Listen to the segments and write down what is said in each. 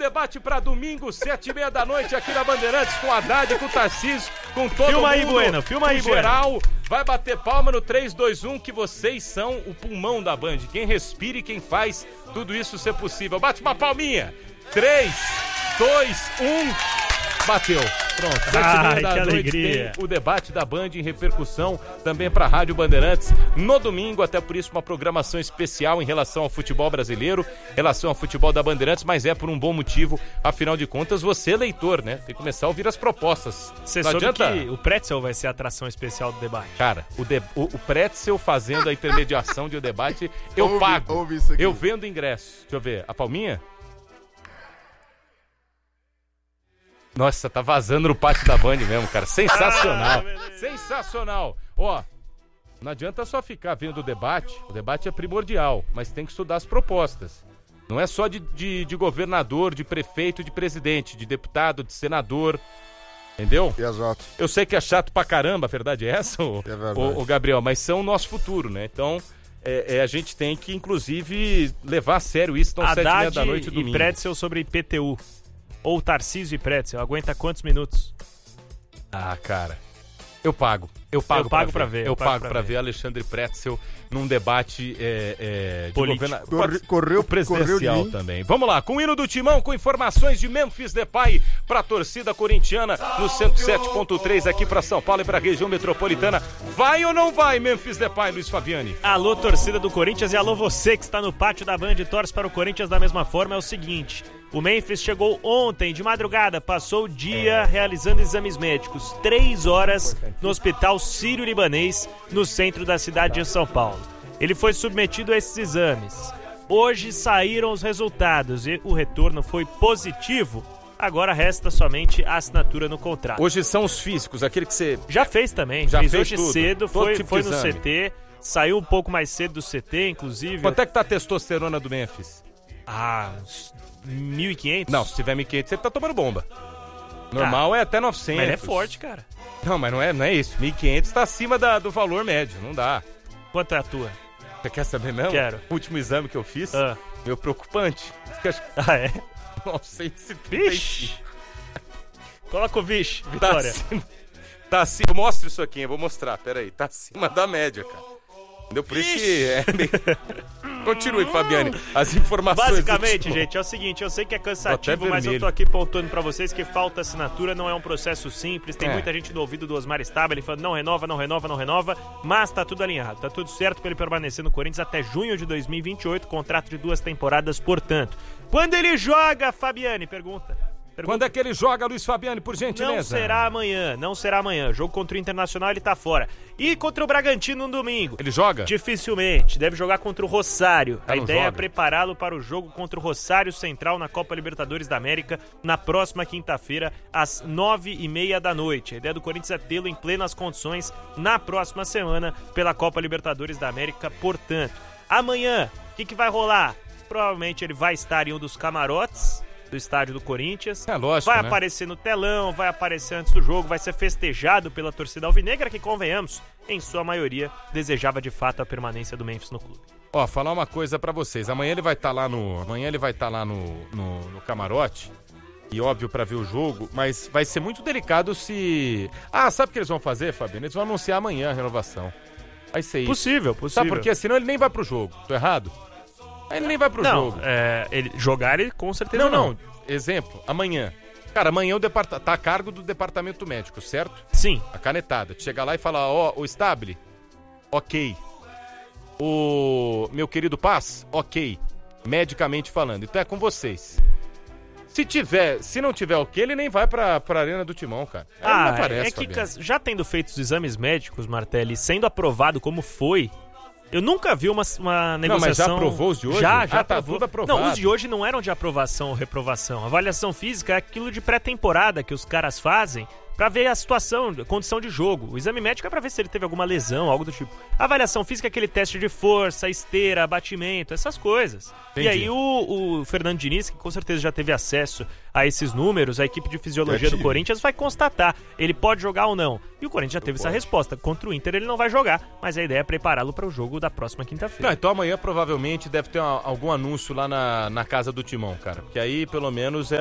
debate pra domingo, 7h30 da noite, aqui na Bandeirantes, com Haddad, com o Tarcísio, com todo mundo. Filma aí, Bueno, filma aí, Bueno. Geral, vai bater palma no 3, 2, 1, que vocês são o pulmão da Band. Quem respira e quem faz tudo isso ser possível. Bate uma palminha. 3, 2, 1... Bateu. Pronto. 7h30 da noite alegria. tem o debate da Band em repercussão também para a Rádio Bandeirantes no domingo, até por isso uma programação especial em relação ao futebol brasileiro, em relação ao futebol da Bandeirantes, mas é por um bom motivo, afinal de contas, você, leitor, né? Tem que começar a ouvir as propostas. Você soube que o Pretzel vai ser a atração especial do debate. Cara, o Pretzel fazendo a intermediação de um debate, eu pago. Ouve isso aqui. Eu vendo ingresso. Deixa eu ver, a palminha? Nossa, tá vazando no pátio da Band mesmo, cara. Sensacional. Sensacional. Ó, não adianta só ficar vendo o debate é primordial, mas tem que estudar as propostas. Não é só de governador, de prefeito, de presidente, de deputado, de senador, entendeu? Exato. Eu sei que é chato pra caramba, a verdade é essa, o Gabriel, mas são o nosso futuro, né? Então, a gente tem que, inclusive, levar a sério isso, então 7h30 da noite, domingo. E Pretzel sobre IPTU. Ou Tarcísio e Pretzel, aguenta quantos minutos? Ah, cara, eu pago pra ver. Eu pago pra ver Alexandre Pretzel num debate de correu presidencial também. Vamos lá, com o hino do Timão, com informações de Memphis Depay pra torcida corintiana no 107.3 aqui pra São Paulo e pra região metropolitana. Vai ou não vai, Memphis Depay, Luiz Fabiani? Alô, torcida do Corinthians, e alô você que está no pátio da Band e torce para o Corinthians da mesma forma. É o seguinte: o Memphis chegou ontem de madrugada, passou o dia realizando exames médicos, 3 horas no Hospital Sírio-Libanês, no centro da cidade de São Paulo. Ele foi submetido a esses exames. Hoje saíram os resultados e o retorno foi positivo. Agora resta somente a assinatura no contrato. Hoje são os físicos, aquele que você... Já fez também, já fez fez hoje tudo. cedo, Todo foi tipo no de CT, saiu um pouco mais cedo do CT, inclusive. Quanto é que tá a testosterona do Memphis? Uns 1.500? Não, se tiver 1.500, você tá tomando bomba. Normal é até 900. Mas ele é forte, cara. Não, mas não é isso. 1.500 tá acima do valor médio, não dá. Quanto é a tua? Você quer saber mesmo? Quero. O último exame que eu fiz, meu preocupante. Ah, é? 935. Vixe! Coloca o vixe, Vitória. Tá acima. Mostra isso aqui, eu vou mostrar, peraí. Tá acima da média, cara. Entendeu? Por isso que é meio... Continue, Fabiane, as informações. Basicamente, gente, é o seguinte, eu sei que é cansativo, mas eu tô aqui pontuando pra vocês que falta assinatura, não é um processo simples, tem muita gente no ouvido do Osmar Stabile falando não renova, mas tá tudo alinhado, tá tudo certo pra ele permanecer no Corinthians até junho de 2028, contrato de 2 temporadas, portanto. Quando ele joga, Fabiane, pergunta. Quando é que ele joga, Luiz Fabiani, por gentileza? Não será amanhã. Jogo contra o Internacional, ele tá fora. E contra o Bragantino no domingo. Ele joga? Dificilmente. Deve jogar contra o Rosário. A ideia joga. é prepará-lo para o jogo contra o Rosário Central na Copa Libertadores da América na próxima quinta-feira, às 9h30 da noite. A ideia do Corinthians é tê-lo em plenas condições na próxima semana pela Copa Libertadores da América. Portanto, amanhã, o que vai rolar? Provavelmente ele vai estar em um dos camarotes do estádio do Corinthians, lógico, vai aparecer no telão, vai aparecer antes do jogo, vai ser festejado pela torcida alvinegra que, convenhamos, em sua maioria, desejava de fato a permanência do Memphis no clube. Ó, falar uma coisa pra vocês, amanhã ele vai estar lá no camarote, e óbvio pra ver o jogo, mas vai ser muito delicado se... sabe o que eles vão fazer, Fabiano? Eles vão anunciar amanhã a renovação. Vai ser isso. Possível. Sabe por quê? Senão ele nem vai pro jogo, tô errado? Ele nem vai pro jogo. Jogar ele com certeza não. Exemplo, amanhã. Cara, amanhã tá a cargo do departamento médico, certo? Sim. A canetada. De chegar lá e falar, o Stabile, ok. O meu querido Paz, ok. Medicamente falando. Então é com vocês. Se não tiver ok, ele nem vai pra Arena do Timão, cara. Não aparece, que já tendo feito os exames médicos, Martelli, sendo aprovado como foi... Eu nunca vi uma negociação... Não, mas já aprovou os de hoje? Já tá aprovou. Tudo aprovado. Não, os de hoje não eram de aprovação ou reprovação. A avaliação física é aquilo de pré-temporada que os caras fazem pra ver a situação, a condição de jogo. O exame médico é pra ver se ele teve alguma lesão, algo do tipo. A avaliação física é aquele teste de força, esteira, abatimento, essas coisas. Entendi. E aí o Fernando Diniz, que com certeza já teve acesso a esses números, a equipe de fisiologia do Corinthians vai constatar, ele pode jogar ou não. E o Corinthians já teve essa resposta. Contra o Inter ele não vai jogar, mas a ideia é prepará-lo para o jogo da próxima quinta-feira. Então amanhã provavelmente deve ter algum anúncio lá na casa do Timão, cara. Porque aí pelo menos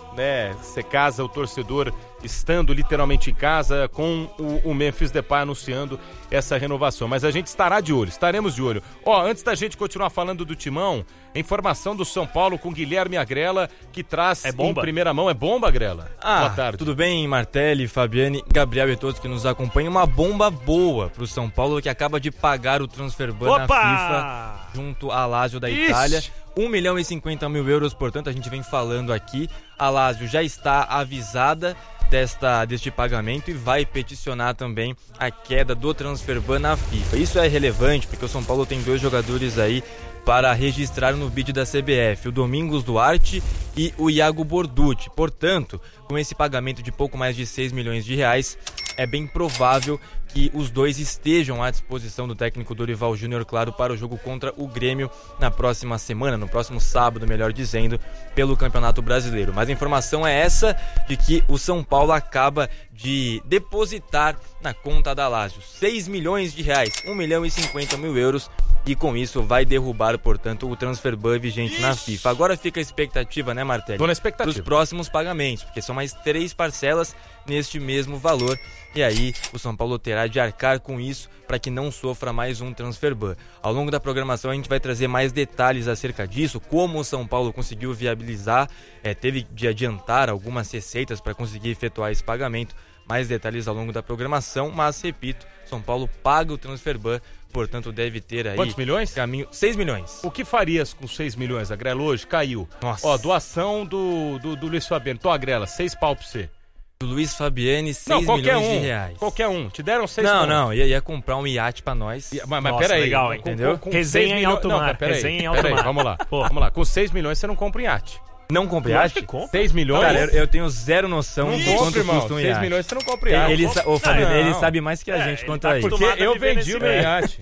você casa o torcedor estando literalmente em casa com o Memphis Depay anunciando essa renovação. Mas a gente estaremos de olho. Antes da gente continuar falando do Timão, informação do São Paulo com Guilherme Agrela, que traz em primeira mão. É bomba, Agrela? Boa tarde. Tudo bem, Martelli, Fabiane, Gabriel e todos que nos acompanham. Uma bomba boa pro São Paulo, que acaba de pagar o transfer ban na FIFA junto à Lazio da Itália. 1.050.000 €, portanto, a gente vem falando aqui. A Lazio já está avisada deste pagamento e vai peticionar também a queda do transfer ban na FIFA. Isso é relevante porque o São Paulo tem 2 jogadores aí para registrar no bid da CBF, o Domingos Duarte e o Iago Borducci. Portanto, com esse pagamento de pouco mais de 6 milhões de reais, é bem provável que os dois estejam à disposição do técnico Dorival Júnior, claro, para o jogo contra o Grêmio na próxima semana, no próximo sábado, melhor dizendo, pelo Campeonato Brasileiro. Mas a informação é essa, de que o São Paulo acaba de depositar na conta da Lazio 6 milhões de reais, 1.050.000 €, e com isso vai derrubar, portanto, o transfer ban vigente na FIFA. Agora fica a expectativa, né, Martelli? Tô na expectativa. Dos próximos pagamentos, porque são mais 3 parcelas neste mesmo valor, e aí o São Paulo terá de arcar com isso para que não sofra mais um transfer ban. Ao longo da programação a gente vai trazer mais detalhes acerca disso, como o São Paulo conseguiu viabilizar, teve de adiantar algumas receitas para conseguir efetuar esse pagamento. Mais detalhes ao longo da programação, mas repito, São Paulo paga o transfer ban, portanto deve ter aí... Quantos milhões? 6 milhões. O que farias com 6 milhões, Agrela? Hoje caiu. Nossa. Doação do Luiz Fabiano. Agrela, 6 pau pra você. Do Luiz Fabiane, 6 milhões de reais. Qualquer um. Te deram 6 milhões. Não, ia comprar um iate pra nós. Mas peraí. Legal, entendeu? Resenha em alto mar. Resenha em alto mar. Vamos lá. Com 6 milhões você não compra um iate. Não compra iate? 6 milhões? Cara, eu tenho zero noção de quanto custa um iate. 6 milhões você não compra iate. Ele sabe mais que a gente quanto a isso. Porque eu vendi o meu iate.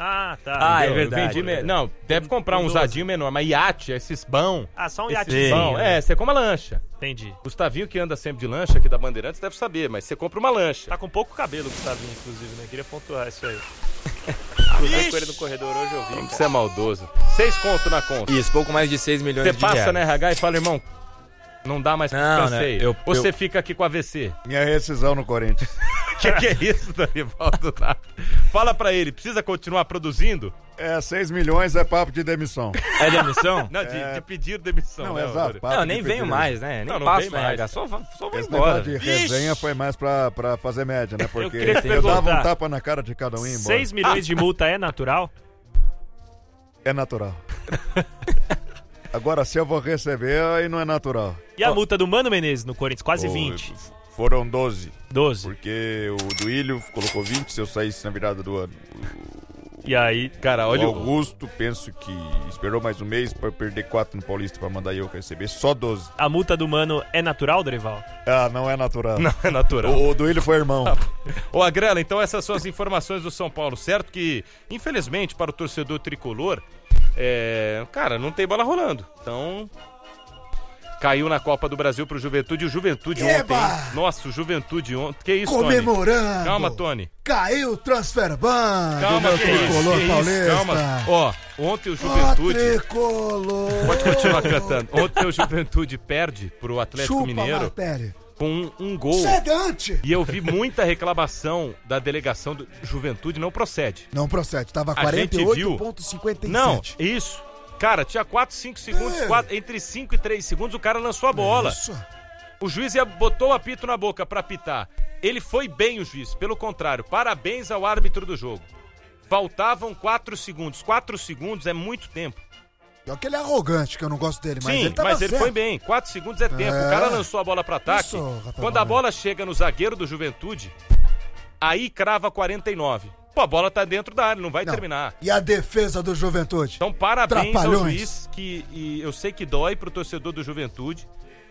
Tá. É verdade. Não, deve comprar um usadinho menor, mas iate, esses bão. Só um iatezinho. Você compra lancha. Entendi. Gustavinho, que anda sempre de lancha aqui da Bandeirantes, deve saber, mas você compra uma lancha. Tá com pouco cabelo, Gustavinho, inclusive, né? Queria pontuar isso aí. Cruzei com ele no corredor hoje, eu vi. Você é maldoso. 6 conto na conta. Isso, pouco mais de 6 milhões de reais. Você passa na RH e fala, irmão, não dá mais pra cansei. Né? Você fica aqui com a AVC. Minha rescisão no Corinthians. Que é isso, Dorival do Nada? Fala pra ele, precisa continuar produzindo? 6 milhões é papo de demissão. É demissão? Não, de pedir demissão. Não, exato. Não, nem venho mais, né? Nem passo mais. Só vou embora. De resenha foi mais pra fazer média, né? Porque eu dava um tapa na cara de cada um e ia embora. 6 milhões de multa é natural? É natural. Agora, se eu vou receber, aí não é natural. E a multa do Mano Menezes no Corinthians? Quase 20. Foram 12. 12. Porque o Duílio colocou 20 se eu saísse na virada do ano. E aí, cara, olha o Augusto, penso que esperou mais um mês pra perder 4 no Paulista pra mandar eu receber só 12. A multa do Mano é natural, Dorival? Não é natural. Não é natural. O Duílio foi irmão. Agrela, então essas são as informações do São Paulo, certo? Que, infelizmente, para o torcedor tricolor, cara, não tem bola rolando. Então... Caiu na Copa do Brasil pro Juventude. O Juventude ontem, hein? Nossa, o Juventude ontem. Que isso, comemorando. Tony? Calma, Tony. Caiu o transfer ban. Calma, tricolor paulista. Calma. Ontem o Juventude... tricolor. Pode continuar cantando. Ontem o Juventude perde pro Atlético Mineiro. Martelli. Com um gol. Sedante. E eu vi muita reclamação da delegação do Juventude. Não procede. Não procede. Tava 48,57. Não, isso. Cara, tinha 4, 5 segundos, entre 5 e 3 segundos, o cara lançou a bola. Isso. O juiz botou o apito na boca pra apitar. Ele foi bem, o juiz. Pelo contrário, parabéns ao árbitro do jogo. Faltavam 4 segundos. 4 segundos é muito tempo. Pior que ele é arrogante, que eu não gosto dele, mas sim, ele tava mas certo. Ele foi bem. 4 segundos é tempo. O cara lançou a bola pra ataque. Isso, quando a bola chega no zagueiro do Juventude, aí crava 49. Pô, a bola tá dentro da área, não vai terminar. E a defesa do Juventude? Então, parabéns ao juiz, que eu sei que dói pro torcedor do Juventude,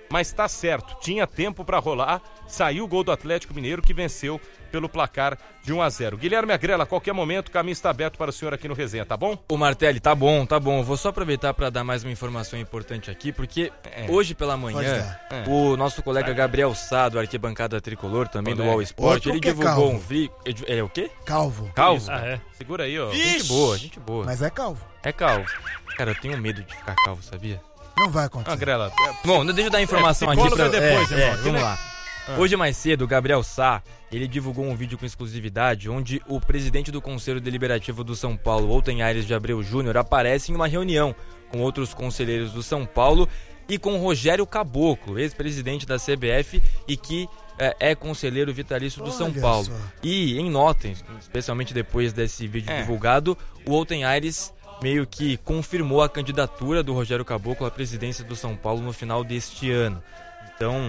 mas tá certo, tinha tempo pra rolar, saiu o gol do Atlético Mineiro que venceu pelo placar de 1-0. Guilherme Agrela, a qualquer momento o caminho está aberto para o senhor aqui no Resenha, tá bom? Ô Martelli, tá bom. Vou só aproveitar para dar mais uma informação importante aqui, porque hoje pela manhã, o nosso colega Gabriel Sá, do Arquibancada Tricolor, também do All Sport, ele divulgou um vídeo... É o quê? Calvo. Calvo? Segura aí, ó. Gente boa. Mas é calvo. É calvo. Cara, eu tenho medo de ficar calvo, sabia? Não vai acontecer. Agrela. Bom, deixa eu dar a informação aqui pra... depois, irmão. Vamos lá. Hoje mais cedo, o Gabriel Sá, ele divulgou um vídeo com exclusividade onde o presidente do Conselho Deliberativo do São Paulo, Outen Aires de Abreu Júnior, aparece em uma reunião com outros conselheiros do São Paulo e com Rogério Caboclo, ex-presidente da CBF e que é conselheiro vitalício do São Paulo. E em nota, especialmente depois desse vídeo divulgado, o Outen Aires meio que confirmou a candidatura do Rogério Caboclo à presidência do São Paulo no final deste ano. Então,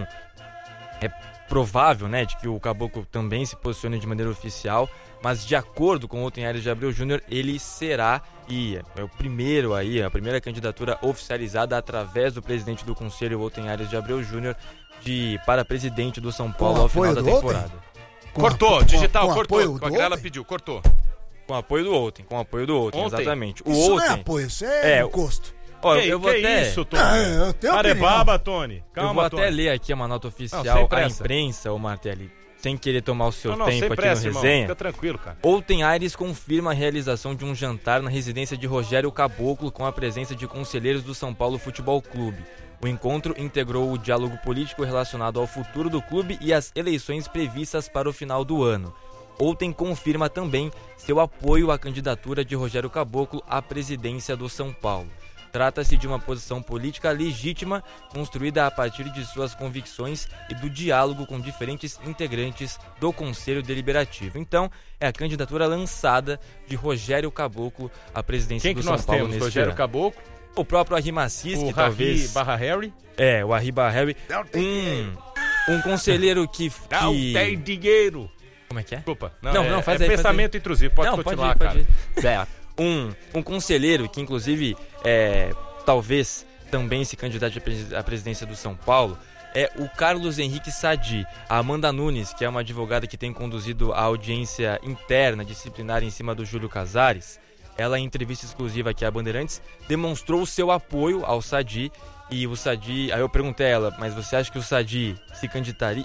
é provável, né, de que o Caboclo também se posicione de maneira oficial, mas de acordo com o Outen Aires de Abreu Júnior, ele será, e é o primeiro aí, a primeira candidatura oficializada através do presidente do Conselho, Outen Aires de Abreu Júnior, para presidente do São Paulo ao final da temporada. Cortou, digital, cortou. A Agrela pediu, cortou. Com apoio do Outen, exatamente. Isso não é apoio, isso é encosto. Ó, eu vou até... isso, Tony? Arebaba, Tony. Calma, eu vou Tony. até ler aqui uma nota oficial à imprensa, ô Martelli, sem querer tomar o seu tempo aqui no Resenha. Fica tranquilo, cara. Outen Aires confirma a realização de um jantar na residência de Rogério Caboclo com a presença de conselheiros do São Paulo Futebol Clube. O encontro integrou o diálogo político relacionado ao futuro do clube e às eleições previstas para o final do ano. Outen confirma também seu apoio à candidatura de Rogério Caboclo à presidência do São Paulo. Trata-se de uma posição política legítima, construída a partir de suas convicções e do diálogo com diferentes integrantes do Conselho Deliberativo. Então, é a candidatura lançada de Rogério Caboclo à presidência do São Paulo neste ano. Rogério Caboclo? O próprio Arri Macis, que talvez... O Harry? O Arri Harry. Um conselheiro que... Não tem dinheiro! Como é que é? Desculpa. Não, faz aí. Pensamento intrusivo, pode continuar, pode ir. cara. Um conselheiro que, inclusive, talvez também se candidate à presidência do São Paulo, é o Carlos Henrique Sadi. A Amanda Nunes, que é uma advogada que tem conduzido a audiência interna disciplinar em cima do Júlio Casares, ela, em entrevista exclusiva aqui à Bandeirantes, demonstrou o seu apoio ao Sadi. E o Sadi... Aí eu perguntei a ela, mas você acha que o Sadi se candidataria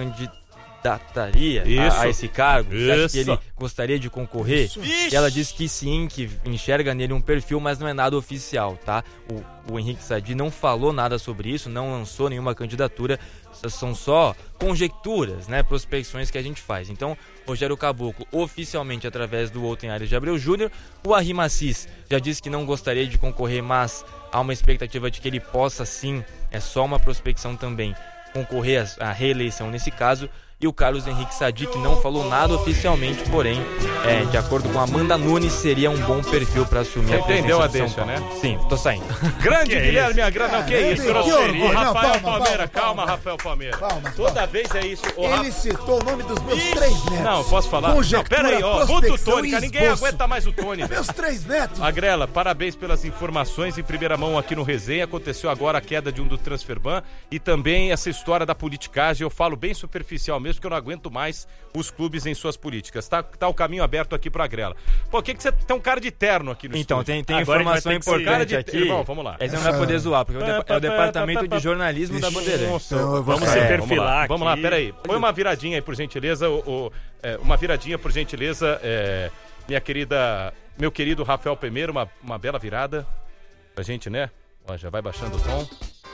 a esse cargo? Você acha que ele gostaria de concorrer? E ela disse que sim, que enxerga nele um perfil, mas não é nada oficial, tá? O Henrique Sadi não falou nada sobre isso, não lançou nenhuma candidatura, são só conjecturas, né, prospecções que a gente faz. Então, Rogério Caboclo, oficialmente através do Outen Aires de Abreu Júnior. O Arri Macis já disse que não gostaria de concorrer, mas há uma expectativa de que ele possa sim, é só uma prospecção também, concorrer à reeleição nesse caso. E o Carlos Henrique Sadi, que não falou nada oficialmente, porém, de acordo com a Amanda Nunes, seria um bom perfil para assumir a presidência. Entendeu a do São Paulo. né? Sim, tô saindo. Grande Guilherme Agrela, que é isso? Grosseria. Rafael Palmeira, calma, Rafael Palmeira. Toda vez é isso. Ele citou o nome dos meus 3 netos. Não, posso falar? Pera aí, muda o Tony, cara. Ninguém aguenta mais o Tony. Meus 3 netos. Agrela, parabéns pelas informações em primeira mão aqui no Resenha. Aconteceu agora a queda de um do Transferban e também essa história da politicagem. Eu falo bem superficial mesmo, porque eu não aguento mais os clubes em suas políticas. Tá o caminho aberto aqui pro Agrela. Por que você tem um cara de terno aqui no Então, estúdio? tem informação importante aqui. Bom, vamos lá. Aí você não vai poder zoar, porque é o departamento de jornalismo da Bandeirantes. Vamos se perfilar aqui. Vamos lá, peraí. Põe uma viradinha aí, por gentileza. Uma viradinha, por gentileza. Meu querido Rafael Palmeira, uma bela virada pra gente, né? Ó, já vai baixando o tom.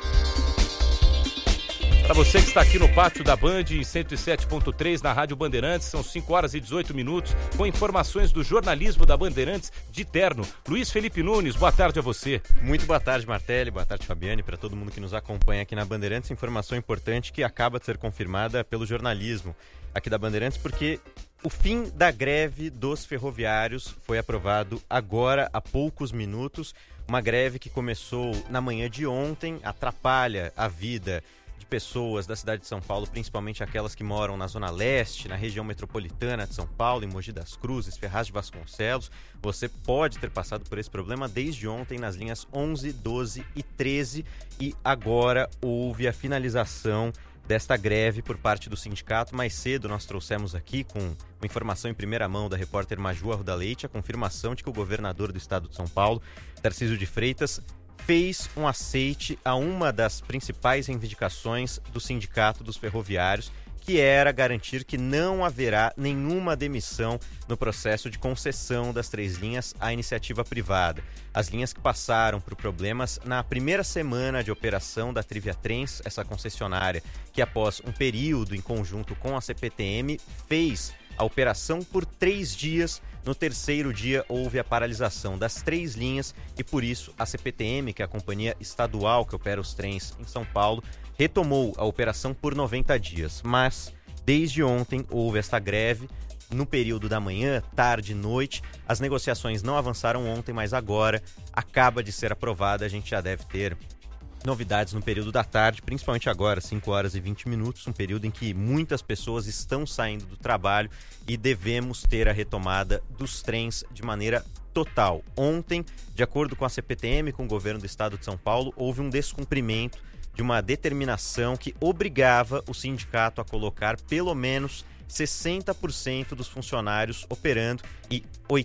Para você que está aqui no Pátio da Band, em 107.3, na Rádio Bandeirantes, são 5 horas e 18 minutos, com informações do jornalismo da Bandeirantes de terno. Luiz Felipe Nunes, boa tarde a você. Muito boa tarde, Martelli, boa tarde, Fabiane, para todo mundo que nos acompanha aqui na Bandeirantes. Informação importante que acaba de ser confirmada pelo jornalismo aqui da Bandeirantes, porque o fim da greve dos ferroviários foi aprovado agora, há poucos minutos. Uma greve que começou na manhã de ontem, atrapalha a vida de pessoas da cidade de São Paulo, principalmente aquelas que moram na Zona Leste, na região metropolitana de São Paulo, em Mogi das Cruzes, Ferraz de Vasconcelos, você pode ter passado por esse problema desde ontem nas linhas 11, 12 e 13 e agora houve a finalização desta greve por parte do sindicato. Mais cedo nós trouxemos aqui, com uma informação em primeira mão da repórter Maju Arruda Leite, a confirmação de que o governador do estado de São Paulo, Tarcísio de Freitas, fez um aceite a uma das principais reivindicações do Sindicato dos Ferroviários, que era garantir que não haverá nenhuma demissão no processo de concessão das 3 linhas à iniciativa privada. As linhas que passaram por problemas na primeira semana de operação da Trivia Trens, essa concessionária que após um período em conjunto com a CPTM fez a operação por 3 dias. No terceiro dia houve a paralisação das 3 linhas e por isso a CPTM, que é a companhia estadual que opera os trens em São Paulo, retomou a operação por 90 dias. Mas desde ontem houve esta greve no período da manhã, tarde e noite. As negociações não avançaram ontem, mas agora acaba de ser aprovada. A gente já deve ter novidades no período da tarde, principalmente agora, 5 horas e 20 minutos, um período em que muitas pessoas estão saindo do trabalho e devemos ter a retomada dos trens de maneira total. Ontem, de acordo com a CPTM, com o governo do estado de São Paulo, houve um descumprimento de uma determinação que obrigava o sindicato a colocar pelo menos 60% dos funcionários operando e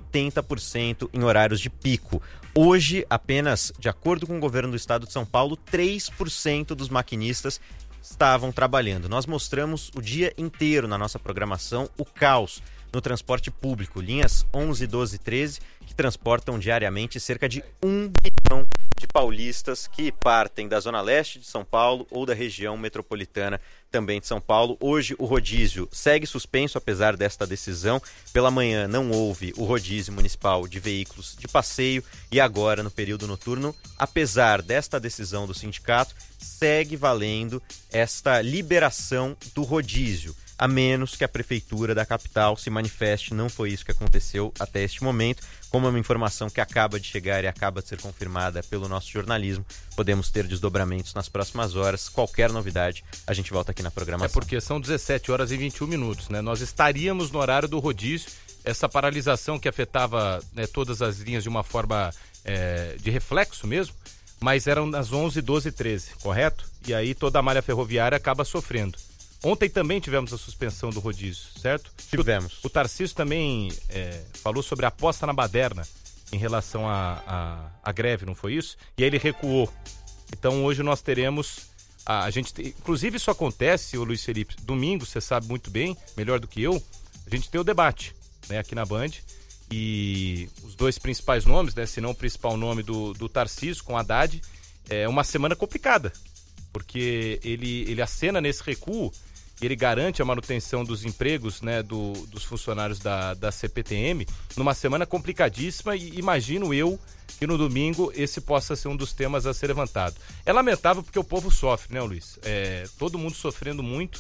80% em horários de pico. Hoje, apenas, de acordo com o governo do estado de São Paulo, 3% dos maquinistas estavam trabalhando. Nós mostramos o dia inteiro na nossa programação o caos no transporte público, linhas 11, 12 e 13, que transportam diariamente cerca de 1 milhão de paulistas que partem da Zona Leste de São Paulo ou da região metropolitana também de São Paulo. Hoje o rodízio segue suspenso apesar desta decisão. Pela manhã não houve o rodízio municipal de veículos de passeio e agora no período noturno, apesar desta decisão do sindicato, segue valendo esta liberação do rodízio, a menos que a prefeitura da capital se manifeste. Não foi isso que aconteceu até este momento. Como é uma informação que acaba de chegar e acaba de ser confirmada pelo nosso jornalismo, podemos ter desdobramentos nas próximas horas. Qualquer novidade, a gente volta aqui na programação. É porque são 17 horas e 21 minutos, né? Nós estaríamos no horário do rodízio. Essa paralisação que afetava, né, todas as linhas de uma forma de reflexo mesmo, mas eram nas 11, 12 e 13, correto? E aí toda a malha ferroviária acaba sofrendo. Ontem também tivemos a suspensão do rodízio, certo? Tivemos. O Tarcísio também falou sobre a aposta na baderna em relação à greve, não foi isso? E aí ele recuou. Então hoje nós teremos... inclusive isso acontece, o Luiz Felipe, domingo, você sabe muito bem, melhor do que eu, a gente tem o debate, né, aqui na Band. E os 2 principais nomes, né, se não o principal nome do Tarcísio com Haddad, é uma semana complicada. Porque ele acena nesse recuo, ele garante a manutenção dos empregos, né, dos funcionários da CPTM numa semana complicadíssima e imagino eu que no domingo esse possa ser um dos temas a ser levantado. É lamentável porque o povo sofre, né, Luiz? Todo mundo sofrendo muito.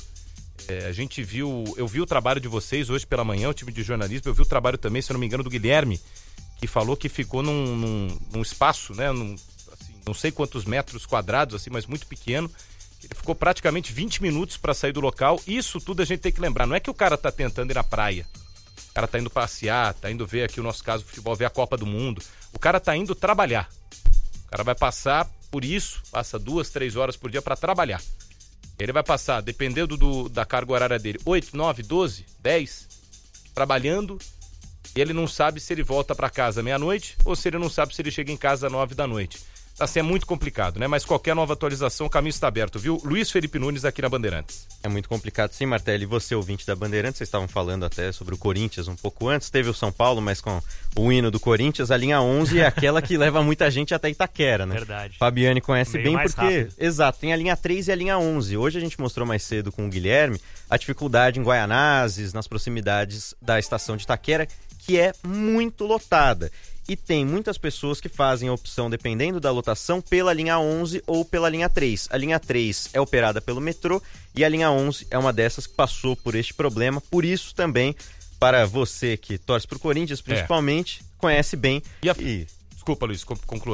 Eu vi o trabalho de vocês hoje pela manhã, o time de jornalismo, eu vi o trabalho também, se eu não me engano, do Guilherme, que falou que ficou num espaço, né, não sei quantos metros quadrados, assim, mas muito pequeno. Ele ficou praticamente 20 minutos para sair do local. Isso tudo a gente tem que lembrar. Não é que o cara tá tentando ir na praia. O cara tá indo passear, tá indo ver aqui o nosso caso, o futebol, ver a Copa do Mundo. O cara tá indo trabalhar. O cara vai passar por isso, passa 2, 3 horas por dia para trabalhar. Ele vai passar, dependendo da carga horária dele, 8, 9, 12, 10, trabalhando. E ele não sabe se ele volta para casa meia-noite ou se ele não sabe se ele chega em casa às 9 da noite. Assim, é muito complicado, né? Mas qualquer nova atualização, o caminho está aberto, viu? Luiz Felipe Nunes aqui na Bandeirantes. É muito complicado sim, Martelli. E você, ouvinte da Bandeirantes, vocês estavam falando até sobre o Corinthians um pouco antes. Teve o São Paulo, mas com o hino do Corinthians, a linha 11 é aquela que leva muita gente até Itaquera, né? Verdade. Fabiane conhece meio bem mais porque... rápido. Exato, tem a linha 3 e a linha 11. Hoje a gente mostrou mais cedo com o Guilherme a dificuldade em Guaianazes, nas proximidades da estação de Itaquera, que é muito lotada. E tem muitas pessoas que fazem a opção, dependendo da lotação, pela linha 11 ou pela linha 3. A linha 3 é operada pelo metrô e a linha 11 é uma dessas que passou por este problema. Por isso também, para você que torce para o Corinthians, principalmente, conhece bem. Desculpa, Luiz, conclua.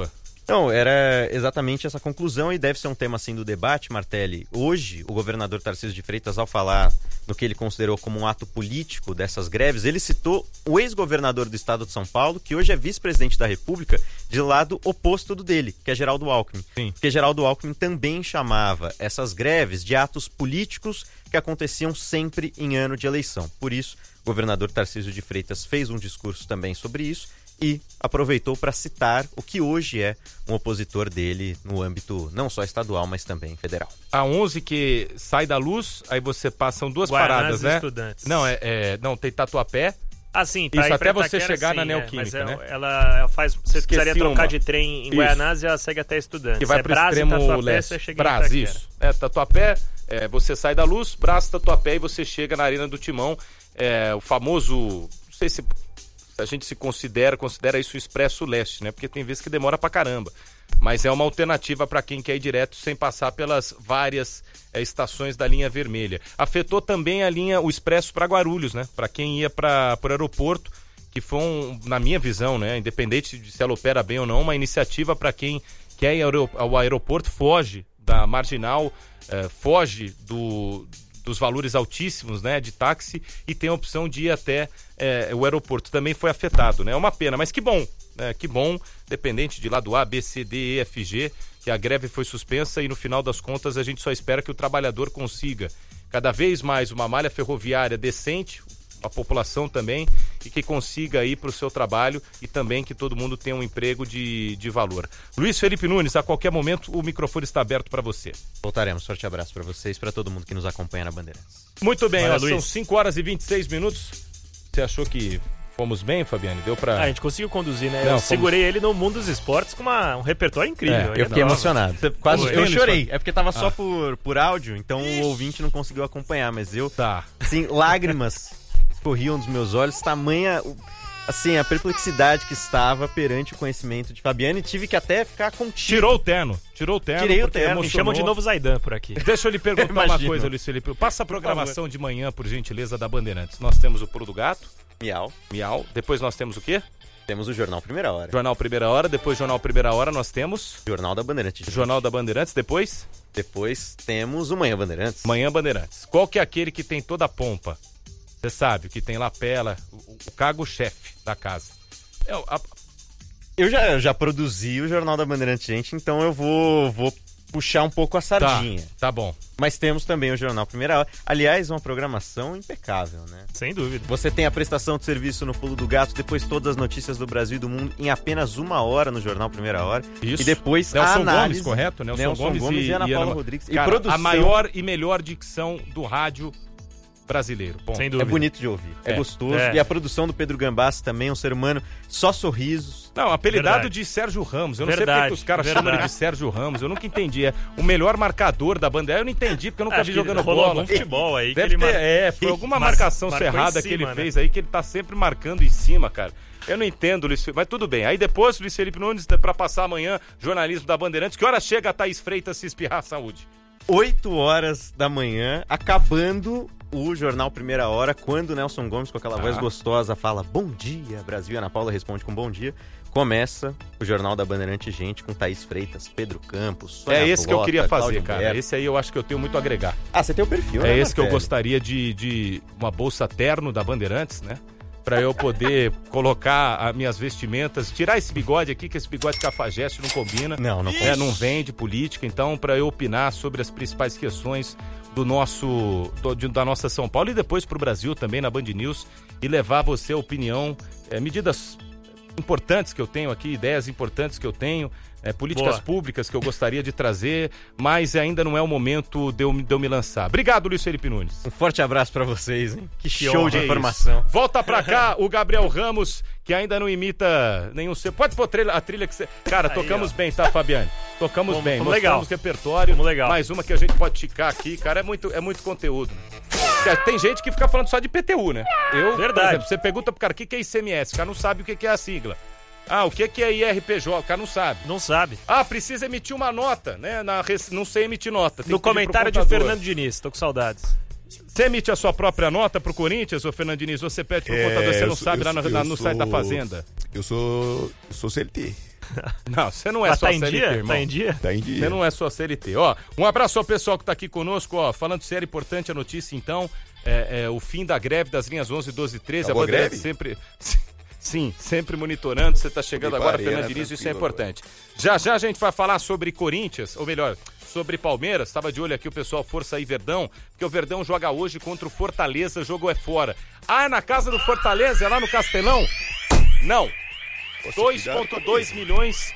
Não, era exatamente essa conclusão e deve ser um tema assim do debate, Martelli. Hoje, o governador Tarcísio de Freitas, ao falar no que ele considerou como um ato político dessas greves, ele citou o ex-governador do estado de São Paulo, que hoje é vice-presidente da República, de lado oposto do dele, que é Geraldo Alckmin. Sim. Porque Geraldo Alckmin também chamava essas greves de atos políticos que aconteciam sempre em ano de eleição. Por isso, o governador Tarcísio de Freitas fez um discurso também sobre isso e aproveitou para citar o que hoje é um opositor dele no âmbito não só estadual, mas também federal. A 11 que sai da Luz, aí você passam duas Guaraná paradas, né? Estudantes. Não, tem Tatuapé. Ah, sim, Isso, ir pra até você Itaquera, chegar na sim, Neoquímica, mas né? ela faz. Você Esqueci precisaria trocar uma. de trem em Isso. Guaianazes e ela segue até Estudantes. Que vai pro Brás e extremo Tatuapé, leste. você chega em Brás, Itaquera. isso. Tatuapé, você sai da Luz, Brás, Tatuapé e você chega na Arena do Timão. O famoso, não sei se a gente se considera isso o Expresso Leste, né? Porque tem vezes que demora pra caramba. Mas é uma alternativa para quem quer ir direto sem passar pelas várias estações da linha vermelha. Afetou também o Expresso para Guarulhos, né? Para quem ia para o aeroporto, que foi, na minha visão, né? Independente de se ela opera bem ou não, uma iniciativa para quem quer ir ao aeroporto, foge da marginal, foge dos valores altíssimos, né, de táxi e tem a opção de ir até o aeroporto. Também foi afetado, né? É uma pena, mas que bom, né? Que bom, dependente de lado A, B, C, D, E, F, G, que a greve foi suspensa e no final das contas a gente só espera que o trabalhador consiga cada vez mais uma malha ferroviária decente, a população também, e que consiga ir para o seu trabalho e também que todo mundo tenha um emprego de valor. Luiz Felipe Nunes, a qualquer momento o microfone está aberto para você. Voltaremos. Forte abraço para vocês, para todo mundo que nos acompanha na Bandeirantes. Muito bem, Olha, são Luiz. 5 horas e 26 minutos. Você achou que fomos bem, Fabiane? Deu para... A gente conseguiu conduzir, né? Não, eu segurei ele no mundo dos esportes com um repertório incrível. Eu fiquei emocionado. Quase Foi. eu chorei. É porque tava só por áudio, então o ouvinte não conseguiu acompanhar, mas eu, Tá. assim, lágrimas corriam dos meus olhos, tamanha, assim, a perplexidade que estava perante o conhecimento de Fabiane, tive que até ficar contido. Tirou o terno. Tirei o porque terno. Me emocionou. chamam de novo Zaidan por aqui. Deixa eu lhe perguntar uma Imagino. coisa, Luiz Felipe. Passa a programação de manhã, por gentileza, da Bandeirantes. Nós temos o Pulo do Gato, Miau. Miau. Depois nós temos o quê? Temos o Jornal Primeira Hora. Jornal Primeira Hora. Depois Jornal Primeira Hora nós temos Jornal da Bandeirantes. Jornal da Bandeirantes. Depois Depois temos o Manhã Bandeirantes. Manhã Bandeirantes. Qual que é aquele que tem toda a pompa? Você sabe, que tem lapela, o cargo-chefe da casa. Eu já produzi o Jornal da Bandeirantes, gente, então eu vou puxar um pouco a sardinha. Tá bom. Mas temos também o Jornal Primeira Hora. Aliás, uma programação impecável, né? Sem dúvida. Você tem a prestação de serviço no Pulo do Gato, depois todas as notícias do Brasil e do mundo em apenas 1 hora no Jornal Primeira Hora. Isso. E depois Nelson a análise... Gomes, correto? Nelson Gomes e Ana Paula Rodrigues. Cara, e produção... a maior e melhor dicção do rádio brasileiro. Bom, Sem É dúvida. bonito de ouvir, é gostoso. É. E a produção do Pedro Gambassi também, um ser humano, só sorrisos. Não, apelidado Verdade. de Sérgio Ramos. Eu não sei Verdade, porque que os caras verdade. chamam ele de Sérgio Ramos. Eu nunca entendi. É o melhor marcador da bandeira. Eu não entendi, porque eu nunca Acho vi que jogando rolou bola. algum futebol aí Deve que ele ter, foi alguma Mar- marcação marcou cerrada em que ele cima, né? fez aí, que ele tá sempre marcando em cima, cara. Eu não entendo, Luiz Felipe, mas tudo bem. Aí depois, Luiz Felipe Nunes, pra passar amanhã, jornalismo da Bandeirantes. Que hora chega a Thaís Freitas se espirrar a saúde? 8 horas da manhã, acabando o Jornal Primeira Hora, quando o Nelson Gomes, com aquela voz gostosa, fala bom dia, Brasil, e a Ana Paula responde com bom dia, começa o Jornal da Bandeirante Gente com Thaís Freitas, Pedro Campos, Sônia É esse que eu Blota, queria fazer, Cláudio cara. Humberto. Esse aí eu acho que eu tenho muito a agregar. Ah, você tem o perfil, né, É esse que eu Martelli? gostaria de uma bolsa terno da Bandeirantes, né? Pra eu poder colocar as minhas vestimentas, tirar esse bigode aqui, que esse bigode cafajeste não combina. Não Né? Não vem de política, então pra eu opinar sobre as principais questões da nossa São Paulo e depois pro Brasil também na Band News e levar a você a opinião, medidas importantes que eu tenho aqui, ideias importantes que eu tenho, políticas Boa. públicas que eu gostaria de trazer, mas ainda não é o momento de eu me lançar. Obrigado, Luiz Felipe Nunes. Um forte abraço pra vocês, hein? Que show honra, de é informação. isso. Volta pra cá o Gabriel Ramos, que ainda não imita nenhum ser. Pode pôr a trilha que você... Cara, Aí, tocamos ó. bem, tá, Fabiane? Tocamos Fomos bem, legal. mostramos repertório. Fomos legal. Mais uma que a gente pode ticar aqui, cara, é muito conteúdo. Tem gente que fica falando só de PTU, né? Por Verdade. exemplo, você pergunta pro cara o que é ICMS, o cara não sabe o que é a sigla. Ah, o que é IRPJ, o cara não sabe. Não sabe. Ah, precisa emitir uma nota, né? Não sei emitir nota. Tem No que pedir pro comentário de contador. Fernando Diniz, tô com saudades. Você emite a sua própria nota pro Corinthians, ô Fernando Diniz? Ou você pede pro contador, você não sabe lá no site da Fazenda? Eu sou CLT. Não, você não é só tá em CLT, dia? irmão. Tá em dia? Tá em dia. Você não é só CLT. Ó, um abraço ao pessoal que tá aqui conosco, ó, falando sério, importante a notícia, então, o fim da greve das linhas 11, 12 e 13. Acabou a Bandeirantes greve? sempre... Sim, sempre monitorando. Você tá chegando agora, Fernando Diniz, isso é importante. Já a gente vai falar sobre Corinthians, ou melhor, sobre Palmeiras. Estava de olho aqui o pessoal Força aí Verdão, porque o Verdão joga hoje contra o Fortaleza, o jogo é fora. Ah, é na casa do Fortaleza, é lá no Castelão? Não. 2,2 milhões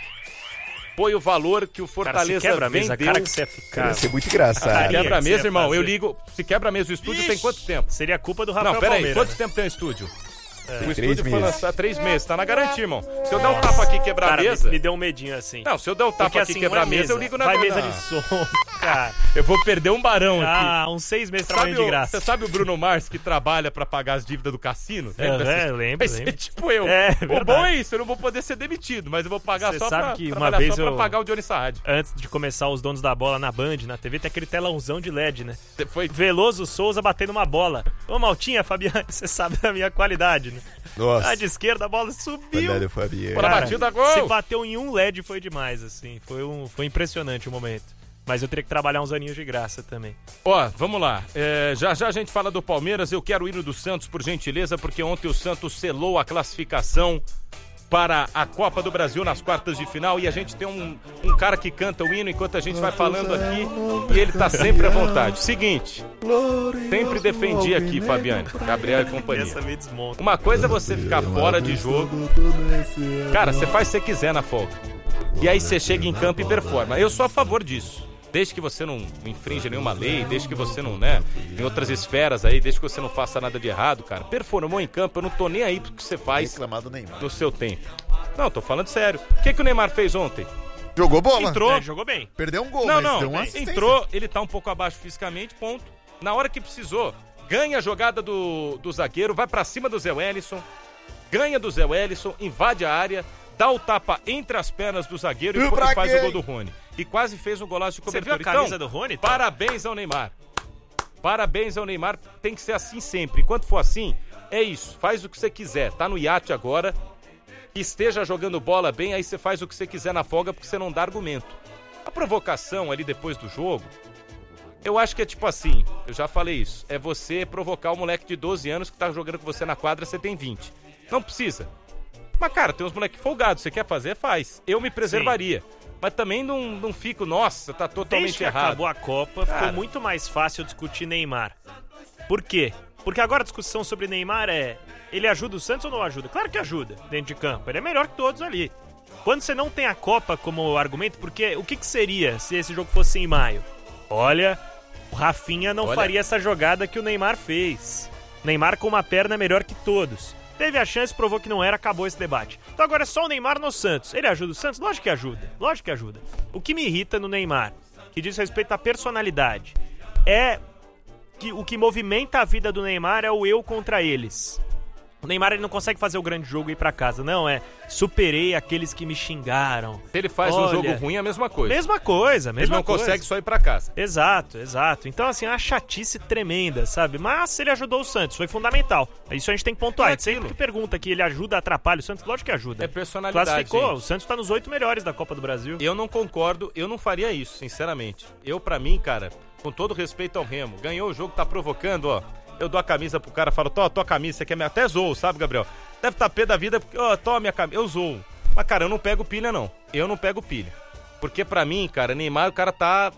foi o valor que o Fortaleza quebra a vendeu. mesa, cara que você ia ficar. Ia ser muito engraçado. Quebra a que você mesa, ia irmão. fazer. Eu ligo. Se quebra a mesa o estúdio, tem quanto tempo? Seria culpa do Rafael Não, peraí. Palmeira. Quanto né? tempo tem o estúdio? O 3 estúdio foi meses. lançado há 3 meses. Tá na garantia, irmão. Se eu der um tapa aqui e quebrar Cara, a mesa... me deu um medinho assim. Não, se eu der um tapa Porque aqui e assim, quebrar a não é mesa, eu ligo na... Vai mesa de som, cara. Eu vou perder um barão aqui. Uns 6 meses trabalhando de graça. Você sabe o Bruno Mars que trabalha pra pagar as dívidas do cassino? Eu lembro. Vai ser tipo eu. É, O verdade. bom é isso, eu não vou poder ser demitido, mas eu vou pagar Você só sabe pra que uma trabalhar vez só pra eu- pagar o Johnny Saad. Antes de começar os donos da bola na Band, na TV, tem aquele telãozão de LED, né? Foi... Veloso Souza batendo uma bola. Ô, Maltinha, Fabiano, você sabe da minha qualidade, né? Nossa. A de esquerda, a bola subiu. Olha, Fabiano. Bora, Cara, batida, gol! Se bateu em um LED foi demais, assim. Foi impressionante o momento. Mas eu teria que trabalhar uns aninhos de graça também. Ó, vamos lá. Já a gente fala do Palmeiras. Eu quero o hino do Santos, por gentileza, porque ontem o Santos selou a classificação para a Copa do Brasil nas quartas de final. E a gente tem um cara que canta o hino enquanto a gente vai falando aqui. E ele tá sempre à vontade. Seguinte, sempre defendi aqui, Fabiane, Gabriel e companhia. Essa me desmonta. Uma coisa é você ficar fora de jogo. Cara, você faz o que você quiser na folga. E aí você chega em campo e performa. Eu sou a favor disso. Desde que você não infrinja nenhuma lei, desde que você não, né, em outras esferas aí, desde que você não faça nada de errado, cara. Performou em campo, eu não tô nem aí pro que você faz Reclamar do Neymar. no seu tempo. Não, tô falando sério. O que o Neymar fez ontem? Jogou bola? Entrou. Jogou bem. Perdeu um gol, Não, mas deu uma não. assistência. Entrou, ele tá um pouco abaixo fisicamente, ponto. Na hora que precisou, ganha a jogada do zagueiro, vai pra cima do Zé Wellison, ganha do Zé Wellison, invade a área, dá o tapa entre as pernas do zagueiro e pra faz quê? o gol do Rony. E quase fez um golaço de Você cobertura. viu a camisa do Rony? Tá? Parabéns ao Neymar. Parabéns ao Neymar. Tem que ser assim sempre. Enquanto for assim, é isso. Faz o que você quiser. Tá no iate agora. Esteja jogando bola bem, aí você faz o que você quiser na folga porque você não dá argumento. A provocação ali depois do jogo, eu acho que é tipo assim, eu já falei isso, é você provocar o moleque de 12 anos que tá jogando com você na quadra, você tem 20. Não precisa. Mas, cara, tem uns moleques folgados, você quer fazer, faz. Eu me preservaria. Mas também não fico, nossa, tá totalmente Desde que errado. acabou a Copa, Cara. ficou muito mais fácil discutir Neymar. Por quê? Porque agora a discussão sobre Neymar é: ele ajuda o Santos ou não ajuda? Claro que ajuda dentro de campo, ele é melhor que todos ali. Quando você não tem a Copa como argumento, porque o que seria se esse jogo fosse em maio? Olha, o Rafinha não faria essa jogada que o Neymar fez. Neymar com uma perna melhor que todos. Teve a chance, provou que não era, acabou esse debate. Então agora é só o Neymar no Santos. Ele ajuda o Santos? Lógico que ajuda. Lógico que ajuda. O que me irrita no Neymar, que diz respeito à personalidade, é que o que movimenta a vida do Neymar é o eu contra eles. O Neymar ele não consegue fazer o grande jogo e ir pra casa. Não, superei aqueles que me xingaram. Se ele faz um jogo ruim, é a mesma coisa. Mesma coisa, Ele mesma não coisa. consegue só ir pra casa. Exato, exato. Então, assim, é uma chatice tremenda, sabe? Mas ele ajudou o Santos, foi fundamental. Isso a gente tem que pontuar. A gente sempre que pergunta que ele ajuda, atrapalha o Santos, lógico que ajuda. É personalidade, Classificou, gente. o Santos tá nos 8 melhores da Copa do Brasil. Eu não concordo, eu não faria isso, sinceramente. Pra mim, cara, com todo respeito ao Remo, ganhou o jogo, tá provocando, ó. Eu dou a camisa pro cara, falo, tua camisa, você quer minha... Até zoo, sabe, Gabriel? Deve estar pé da vida, porque, toma minha camisa, eu zoo. Mas, cara, eu não pego pilha, não. Eu não pego pilha. Porque pra mim, cara, Neymar, o cara tá...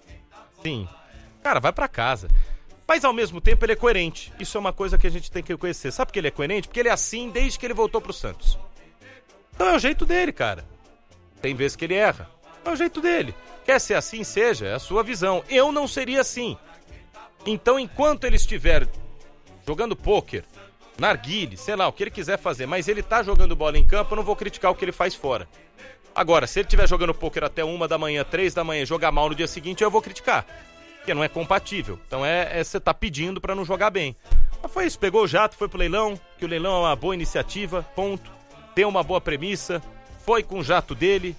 Sim. Cara, vai pra casa. Mas, ao mesmo tempo, ele é coerente. Isso é uma coisa que a gente tem que conhecer. Sabe por que ele é coerente? Porque ele é assim desde que ele voltou pro Santos. Então é o jeito dele, cara. Tem vezes que ele erra. É o jeito dele. Quer ser assim, seja. É a sua visão. Eu não seria assim. Então, enquanto ele estiver jogando pôquer, narguile, sei lá, o que ele quiser fazer, mas ele tá jogando bola em campo, eu não vou criticar o que ele faz fora. Agora, se ele estiver jogando pôquer até 1 da manhã, 3 da manhã, jogar mal no dia seguinte, eu vou criticar. Porque não é compatível. Então você tá pedindo pra não jogar bem. Mas foi isso, pegou o jato, foi pro leilão, que o leilão é uma boa iniciativa, ponto. Deu uma boa premissa, foi com o jato dele,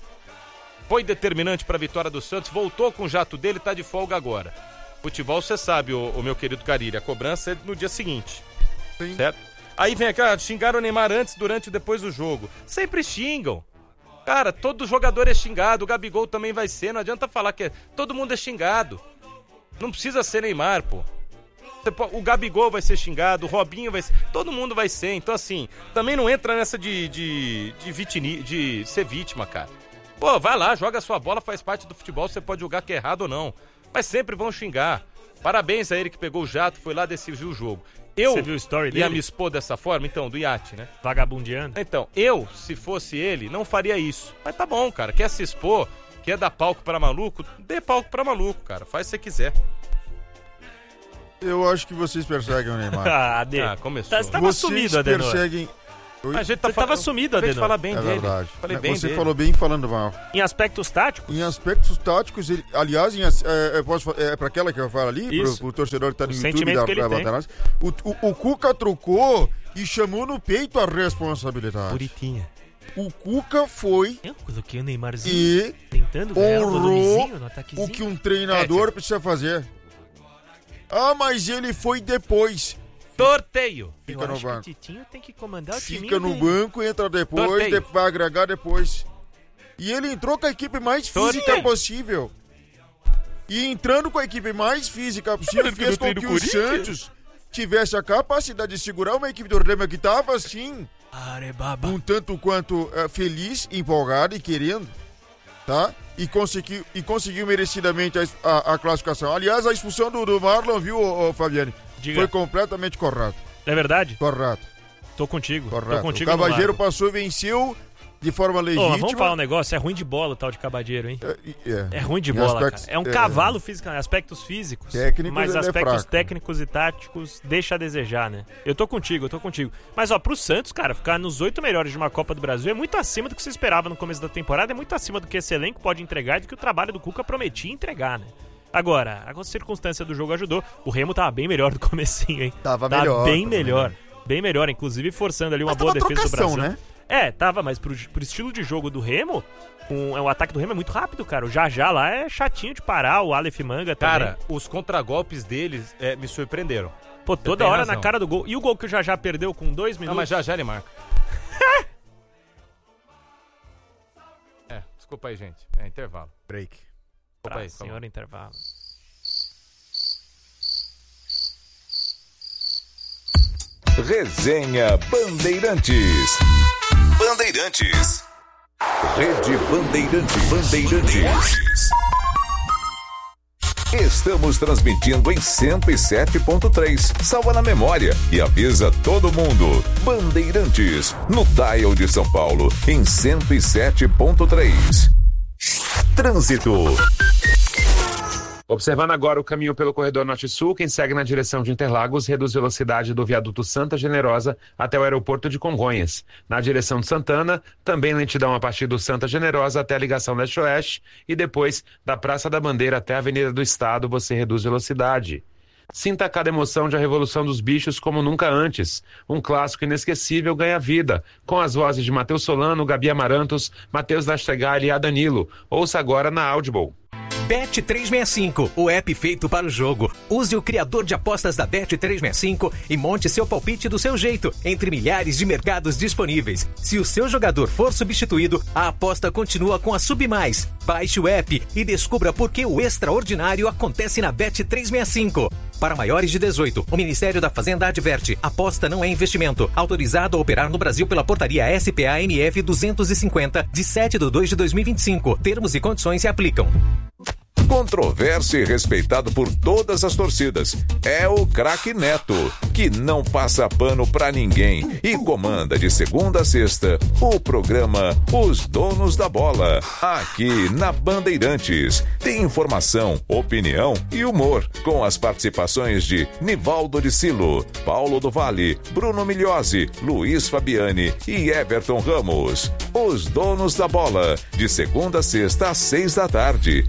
foi determinante pra vitória do Santos, voltou com o jato dele, tá de folga agora. Futebol, você sabe, o meu querido Carilli, a cobrança é no dia seguinte. Sim. Certo? Aí vem aqui, xingaram o Neymar antes, durante e depois do jogo. Sempre xingam. Cara, todo jogador é xingado, o Gabigol também vai ser, não adianta falar que todo mundo é xingado. Não precisa ser Neymar, pô. O Gabigol vai ser xingado, o Robinho vai ser... Todo mundo vai ser. Então, assim, também não entra nessa de ser vítima, cara. Pô, vai lá, joga a sua bola, faz parte do futebol, você pode julgar que é errado ou não. Mas sempre vão xingar. Parabéns a ele que pegou o jato, foi lá decidir o jogo. Você viu o story dele? Ia me expor dessa forma, então, do iate, né? Vagabundeando. Então, eu, se fosse ele, não faria isso. Mas tá bom, cara, quer se expor, quer dar palco pra maluco, dê palco pra maluco, cara, faz se você quiser. Eu acho que vocês perseguem o Neymar. Adê. Começou. Você tava sumido, Adenor. A gente tava sumido, Adenor. Falar bem dele. Verdade. Falei bem você dele. falou bem falando mal. Em aspectos táticos? Em aspectos táticos, ele, aliás, para aquela que eu falo ali, pro torcedor que tá no YouTube da Batanás, o Cuca trocou e chamou no peito a responsabilidade. Bonitinha. O Cuca foi eu coloquei o Neymarzinho e tentando honrou o que um treinador precisa fazer. Ah, mas ele foi depois. Sorteio. Fica no banco. Que o Titinho tem que comandar o time. Fica no banco, entra depois, vai agregar depois. E ele entrou com a equipe mais física possível. E entrando com a equipe mais física possível, fez com que o Santos tivesse a capacidade de segurar uma equipe do Rema que estava assim, um tanto quanto feliz, empolgado e querendo, tá? E conseguiu merecidamente a classificação. Aliás, a expulsão do Marlon, viu, Fabiane? Diga. Foi completamente correto. É verdade? Correto. Tô contigo. Correto. Tô contigo. O Cabageiro passou e venceu de forma legítima. Vamos falar um negócio, é ruim de bola o tal de Cabageiro, hein? É ruim de bola, cara. É um cavalo físico, aspectos físicos, técnicos, mas aspectos técnicos e táticos deixa a desejar, né? Eu tô contigo. Mas, pro Santos, cara, ficar nos 8 melhores de uma Copa do Brasil é muito acima do que você esperava no começo da temporada, é muito acima do que esse elenco pode entregar e do que o trabalho do Cuca prometia entregar, né? Agora, a circunstância do jogo ajudou. O Remo tava bem melhor no comecinho, hein? Tava melhor. Bem melhor, inclusive forçando ali uma boa defesa do Brasil. Né? Tava, mas pro estilo de jogo do Remo, o ataque do Remo é muito rápido, cara. O Já lá é chatinho de parar, o Aleph Manga também. Cara, os contragolpes deles me surpreenderam. Pô, toda hora na cara do gol. E o gol que o Já perdeu com 2 minutos? Não, mas Já ele marca. Desculpa aí, gente. É intervalo. Break. Pra senhor intervalo. Resenha Bandeirantes. Rede Bandeirantes. Estamos transmitindo em 107.3. Salva na memória e avisa todo mundo. Bandeirantes, no dial de São Paulo, em 107.3. Trânsito. Observando agora o caminho pelo corredor norte-sul, quem segue na direção de Interlagos reduz velocidade do viaduto Santa Generosa até o aeroporto de Congonhas. Na direção de Santana, também lentidão a partir do Santa Generosa até a ligação leste-oeste e depois da Praça da Bandeira até a Avenida do Estado você reduz velocidade. Sinta cada emoção de A Revolução dos Bichos como nunca antes. Um clássico inesquecível ganha vida, com as vozes de Matheus Solano, Gabi Amarantos, Matheus Nastegali e Danilo. Ouça agora na Audible. Bet365, o app feito para o jogo. Use o criador de apostas da Bet365 e monte seu palpite do seu jeito, entre milhares de mercados disponíveis. Se o seu jogador for substituído, a aposta continua com a Submais. Baixe o app e descubra por que o extraordinário acontece na Bet365. Para maiores de 18, o Ministério da Fazenda adverte: aposta não é investimento. Autorizado a operar no Brasil pela portaria SPA-MF 250, de 7/2/2025. Termos e condições se aplicam. Controverso e respeitado por todas as torcidas. É o craque Neto, que não passa pano pra ninguém e comanda de segunda a sexta o programa Os Donos da Bola, aqui na Bandeirantes. Tem informação, opinião e humor, com as participações de Nivaldo de Silo, Paulo do Vale, Bruno Migliosi, Luiz Fabiani e Everton Ramos. Os Donos da Bola, de segunda a sexta às 6 da tarde,